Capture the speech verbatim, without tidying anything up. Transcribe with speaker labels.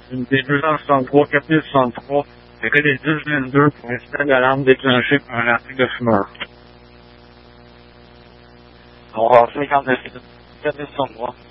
Speaker 1: une D deux cent soixante-trois quatre mille soixante-trois, avec les dix vingt-deux pour incident d'alarme déclenché par un article de fumeur.
Speaker 2: On va cinquante-neuf quatre mille soixante-trois.